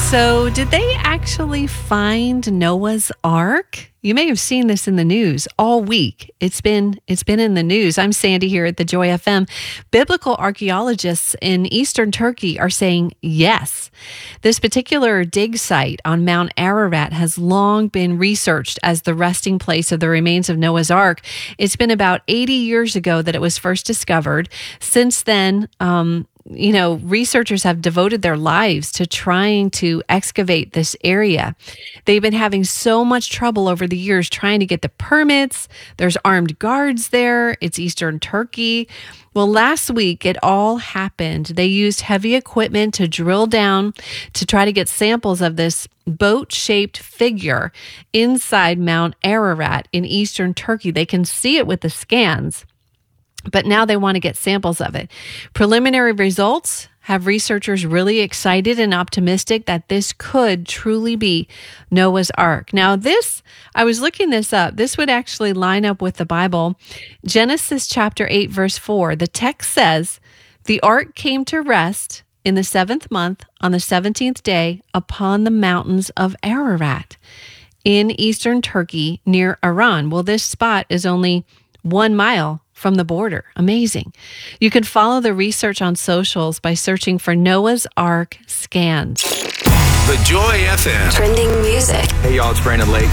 So, did they actually find Noah's Ark? You may have seen this in the news all week. It's been in the news. I'm Sandy here at the Joy FM. Biblical archaeologists in eastern Turkey are saying yes. This particular dig site on Mount Ararat has long been researched as the resting place of the remains of Noah's Ark. It's been about 80 years ago that it was first discovered. Since then, researchers have devoted their lives to trying to excavate this area. They've been having so much trouble over the years trying to get the permits. There's armed guards there. It's Eastern Turkey. Well, last week it all happened. They used heavy equipment to drill down to try to get samples of this boat-shaped figure inside Mount Ararat in Eastern Turkey. They can see it with the scans, but now they want to get samples of it. Preliminary results have researchers really excited and optimistic that this could truly be Noah's Ark. Now, I was looking this up. This would actually line up with the Bible. Genesis chapter 8, verse 4, the text says, "The ark came to rest in the 7th month on the 17th day upon the mountains of Ararat in eastern Turkey near Iran." Well, this spot is only 1 mile from the border. Amazing. You can follow the research on socials by searching for Noah's Ark scans. The Joy FM. Trending music. Hey y'all, it's Brandon Lake.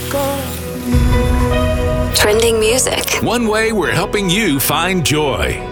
Trending music. One way we're helping you find joy.